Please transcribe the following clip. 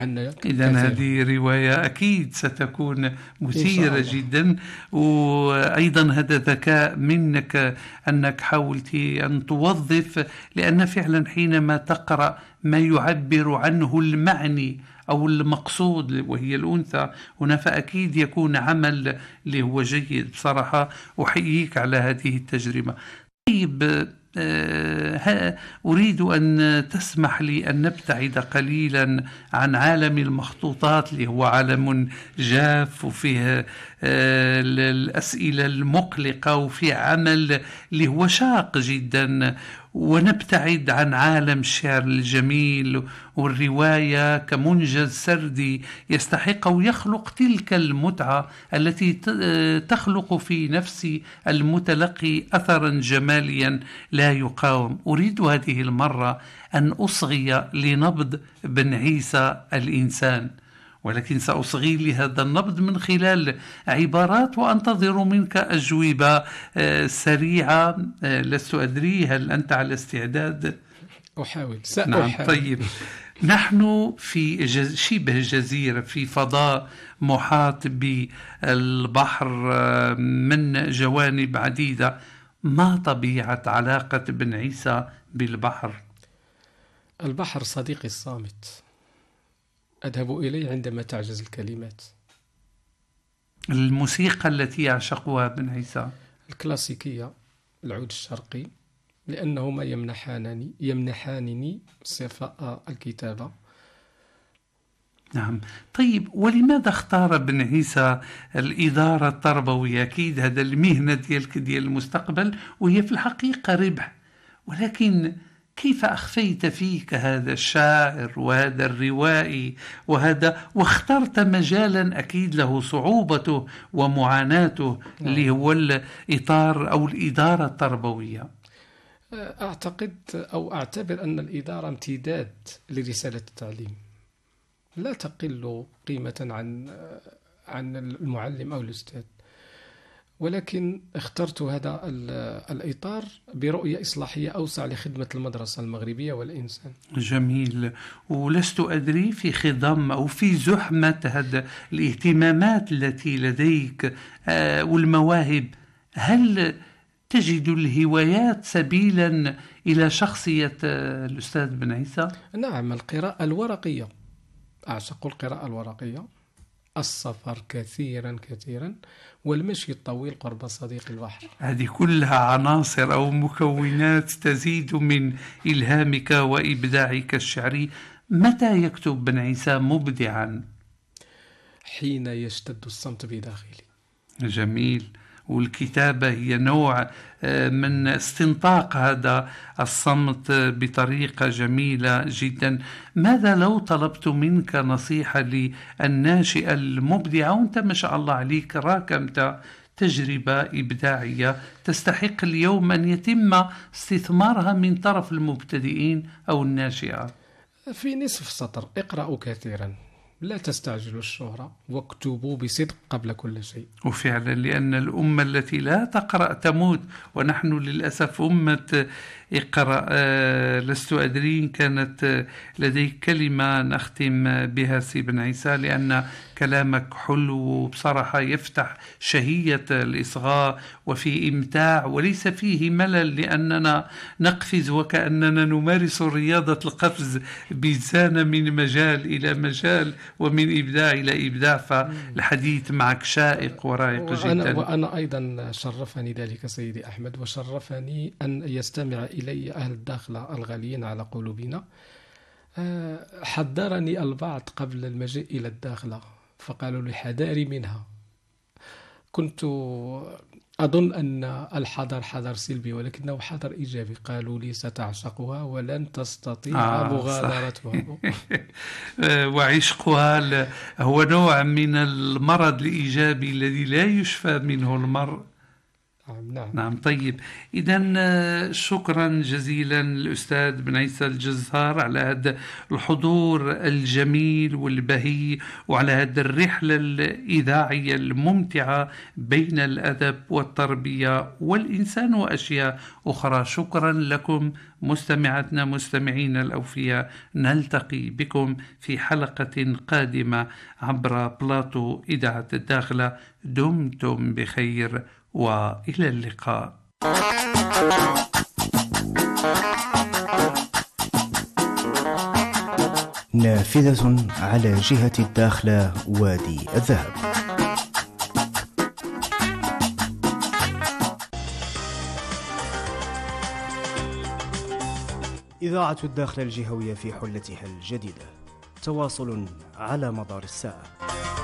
عنا إذن كثيرا هذه رواية أكيد ستكون إن شاء مثيرة الله. جدا، وأيضا هذا ذكاء منك أنك حاولت أن توظف، لأن فعلا حينما تقرأ ما يعبر عنه المعني أو المقصود وهي الأنثى هنا، فأكيد يكون عمل اللي هو جيد بصراحة. أحييك على هذه التجربة. طيب، أريد أن تسمح لي أن نبتعد قليلا عن عالم المخطوطات اللي هو عالم جاف وفيه الأسئلة المقلقة وفي عمل اللي هو شاق جدا، ونبتعد عن عالم الشعر الجميل والرواية كمنجز سردي يستحق ويخلق تلك المتعة التي تخلق في نفس المتلقي أثرا جماليا لا يقاوم. أريد هذه المرة أن أصغي لنبض بن عيسى الإنسان، ولكن سأصغي لهذا النبض من خلال عبارات، وأنتظر منك أجوبة سريعة. لست أدري هل أنت على استعداد؟ أحاول، نعم. سأحاول. طيب، نحن في شبه جزيرة في فضاء محاط بالبحر من جوانب عديدة. ما طبيعة علاقة بن عيسى بالبحر؟ البحر صديقي الصامت، أذهب إليه عندما تعجز الكلمات. الموسيقى التي يعشقها بن عيسى الكلاسيكية، العود الشرقي، لأنهما يمنحانني صفاء الكتابة. نعم. طيب، ولماذا اختار بن عيسى الإدارة التربوية؟ أكيد هذا المهنة ديال المستقبل، وهي في الحقيقة ربح، ولكن كيف أخفيت فيك هذا الشاعر وهذا الروائي واخترت مجالا أكيد له صعوبته ومعاناته اللي هو الإطار أو الإدارة التربوية؟ أعتقد أو أعتبر أن الإدارة امتداد لرسالة التعليم، لا تقل قيمة عن المعلم أو الأستاذ، ولكن اخترت هذا الإطار برؤية إصلاحية أوسع لخدمة المدرسة المغربية والإنسان. جميل. ولست أدري في خضم أو في زحمة هذا الاهتمامات التي لديك والمواهب، هل تجد الهوايات سبيلا إلى شخصية الأستاذ بن عيسى؟ نعم، القراءة الورقية، أعشق القراءة الورقية، السفر كثيرا كثيرا، والمشي الطويل قرب صديق البحر. هذه كلها عناصر أو مكونات تزيد من إلهامك وإبداعك الشعري. متى يكتب بن عيسى مبدعا؟ حين يشتد الصمت بداخلي. جميل. والكتابة هي نوع من استنطاق هذا الصمت بطريقة جميلة جدا. ماذا لو طلبت منك نصيحة للناشئة المبدعة، وانت ما شاء الله عليك راكمت تجربة إبداعية تستحق اليوم أن يتم استثمارها من طرف المبتدئين أو الناشئة؟ في نصف سطر: اقرأوا كثيرا، لا تستعجلوا الشهرة، واكتبوا بصدق قبل كل شيء. وفعلا، لأن الأمة التي لا تقرأ تموت، ونحن للأسف أمة اقرأ. لست أدري إن كانت لديك كلمة نختم بها سي بن عيسى، لأن كلامك حلو وبصراحة يفتح شهية الإصغاء وفي إمتاع وليس فيه ملل، لأننا نقفز وكأننا نمارس رياضة القفز بزانة من مجال إلى مجال ومن إبداع إلى إبداع. فالحديث معك شائق ورائق جدا. وأنا أيضا شرفني ذلك سيدي أحمد، وشرفني أن يستمع إلي أهل الداخلة الغاليين على قلوبنا. حذرني البعض قبل المجيء إلى الداخلة، فقالوا لي حذاري منها. كنت أظن أن الحذر حذر سلبي، ولكنه حذر إيجابي. قالوا لي ستعشقها ولن تستطيع مغادرتها. وعشقها هو نوع من المرض الإيجابي الذي لا يشفى منه المرء. نعم. نعم. طيب، إذا شكرا جزيلا الأستاذ بن عيسى الجزار على هذا الحضور الجميل والبهي، وعلى هذه الرحلة الإذاعية الممتعة بين الأدب والتربية والإنسان وأشياء أخرى. شكرا لكم مستمعتنا مستمعين الأوفياء. نلتقي بكم في حلقة قادمة عبر بلاطو إذاعة الداخلة. دمتم بخير وإلى اللقاء. نافذة على جهة الداخلة وادي الذهب. إذاعة الداخلة الجهوية في حلتها الجديدة. تواصل على مدار الساعة.